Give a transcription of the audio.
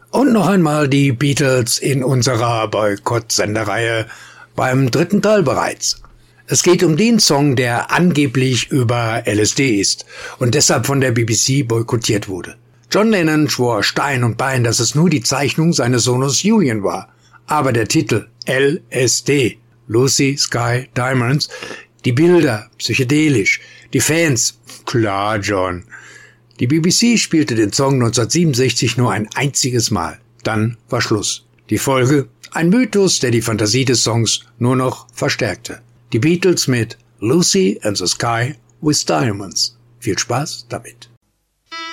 Und noch einmal die Beatles in unserer Boykott-Sendereihe beim 3. Teil bereits. Es geht um den Song, der angeblich über LSD ist und deshalb von der BBC boykottiert wurde. John Lennon schwor Stein und Bein, dass es nur die Zeichnung seines Sohnes Julian war. Aber der Titel LSD, Lucy Sky Diamonds, die Bilder, psychedelisch, die Fans, klar John. Die BBC spielte den Song 1967 nur ein einziges Mal. Dann war Schluss. Die Folge? Ein Mythos, der die Fantasie des Songs nur noch verstärkte. Die Beatles mit Lucy and the Sky with Diamonds. Viel Spaß damit.